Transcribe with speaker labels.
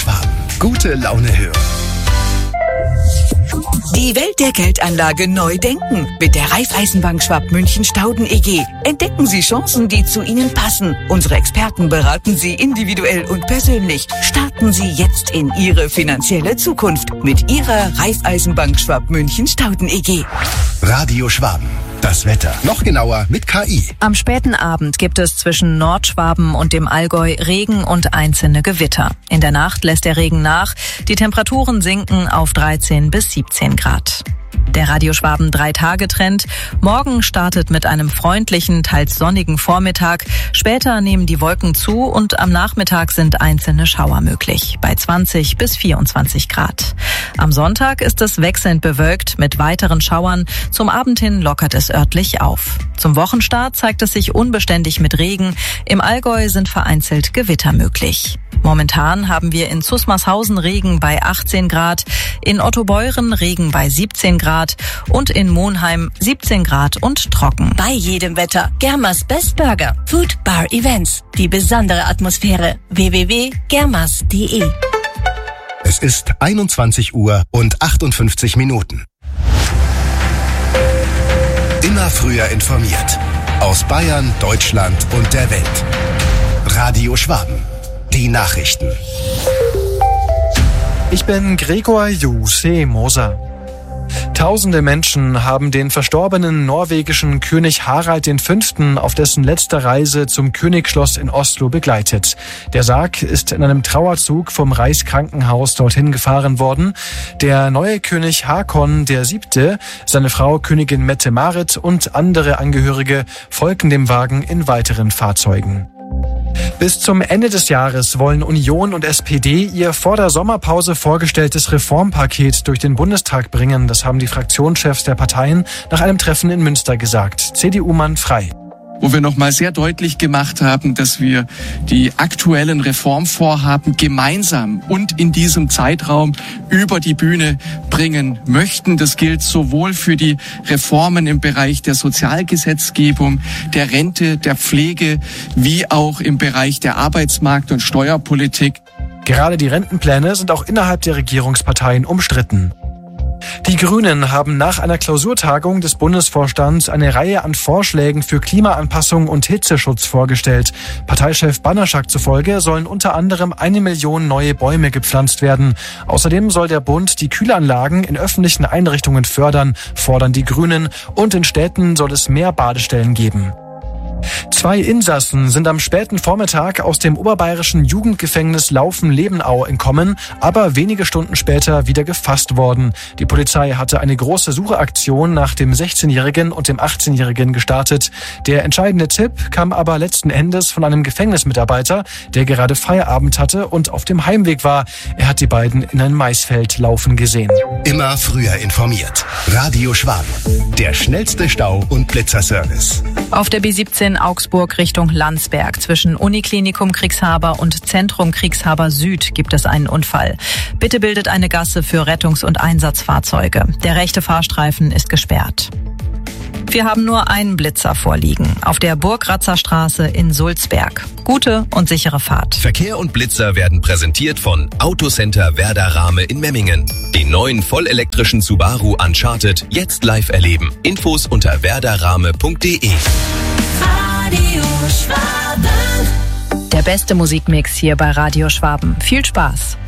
Speaker 1: Schwaben. Gute Laune hören.
Speaker 2: Die Welt der Geldanlage neu denken. Mit der Raiffeisenbank Schwab-München-Stauden EG. Entdecken Sie Chancen, die zu Ihnen passen. Unsere Experten beraten Sie individuell und persönlich. Starten Sie jetzt in Ihre finanzielle Zukunft mit Ihrer Raiffeisenbank Schwab-München-Stauden EG.
Speaker 1: Radio Schwaben. Das Wetter. Noch genauer mit KI.
Speaker 3: Am späten Abend gibt es zwischen Nordschwaben und dem Allgäu Regen und einzelne Gewitter. In der Nacht lässt der Regen nach. Die Temperaturen sinken auf 13 bis 17 Grad. Der Radio Schwaben 3-Tage-Trend. Morgen startet mit einem freundlichen, teils sonnigen Vormittag. Später nehmen die Wolken zu und am Nachmittag sind einzelne Schauer möglich, bei 20 bis 24 Grad. Am Sonntag ist es wechselnd bewölkt mit weiteren Schauern. Zum Abend hin lockert es örtlich auf. Zum Wochenstart zeigt es sich unbeständig mit Regen. Im Allgäu sind vereinzelt Gewitter möglich. Momentan haben wir in Zusmarshausen Regen bei 18 Grad, in Ottobeuren Regen bei 17 Grad und in Monheim 17 Grad und trocken.
Speaker 4: Bei jedem Wetter Germas Best Burger, Food Bar Events. Die besondere Atmosphäre. www.germas.de.
Speaker 1: Es ist 21 Uhr und 58 Minuten. Immer früher informiert. Aus Bayern, Deutschland und der Welt. Radio Schwaben. Die Nachrichten.
Speaker 5: Ich bin Gregor Juse Moser. Tausende Menschen haben den verstorbenen norwegischen König Harald V. auf dessen letzter Reise zum Königsschloss in Oslo begleitet. Der Sarg ist in einem Trauerzug vom Reichskrankenhaus dorthin gefahren worden. Der neue König Hakon VII., seine Frau Königin Mette-Marit und andere Angehörige folgen dem Wagen in weiteren Fahrzeugen. Bis zum Ende des Jahres wollen Union und SPD ihr vor der Sommerpause vorgestelltes Reformpaket durch den Bundestag bringen. Das haben die Fraktionschefs der Parteien nach einem Treffen in Münster gesagt. CDU-Mann Frei.
Speaker 6: Wo wir nochmal sehr deutlich gemacht haben, dass wir die aktuellen Reformvorhaben gemeinsam und in diesem Zeitraum über die Bühne bringen möchten. Das gilt sowohl für die Reformen im Bereich der Sozialgesetzgebung, der Rente, der Pflege, wie auch im Bereich der Arbeitsmarkt- und Steuerpolitik.
Speaker 5: Gerade die Rentenpläne sind auch innerhalb der Regierungsparteien umstritten. Die Grünen haben nach einer Klausurtagung des Bundesvorstands eine Reihe an Vorschlägen für Klimaanpassung und Hitzeschutz vorgestellt. Parteichef Banaschak zufolge sollen unter anderem 1 Million neue Bäume gepflanzt werden. Außerdem soll der Bund die Kühlanlagen in öffentlichen Einrichtungen fördern, fordern die Grünen, und in Städten soll es mehr Badestellen geben. 2 Insassen sind am späten Vormittag aus dem oberbayerischen Jugendgefängnis Laufen-Lebenau entkommen, aber wenige Stunden später wieder gefasst worden. Die Polizei hatte eine große Suchaktion nach dem 16-Jährigen und dem 18-Jährigen gestartet. Der entscheidende Tipp kam aber letzten Endes von einem Gefängnismitarbeiter, der gerade Feierabend hatte und auf dem Heimweg war. Er hat die beiden in ein Maisfeld laufen gesehen.
Speaker 1: Immer früher informiert. Radio Schwaben. Der schnellste Stau- und Blitzerservice.
Speaker 3: Auf der B17 Augsburg Richtung Landsberg zwischen Uniklinikum Kriegshaber und Zentrum Kriegshaber Süd gibt es einen Unfall. Bitte bildet eine Gasse für Rettungs- und Einsatzfahrzeuge. Der rechte Fahrstreifen ist gesperrt. Wir haben nur einen Blitzer vorliegen, auf der Burgratzer Straße in Sulzberg. Gute und sichere Fahrt.
Speaker 7: Verkehr und Blitzer werden präsentiert von Autocenter Werder Rahme in Memmingen. Den neuen vollelektrischen Subaru Uncharted jetzt live erleben. Infos unter werderrahme.de.
Speaker 4: Radio Schwaben.
Speaker 3: Der beste Musikmix hier bei Radio Schwaben. Viel Spaß.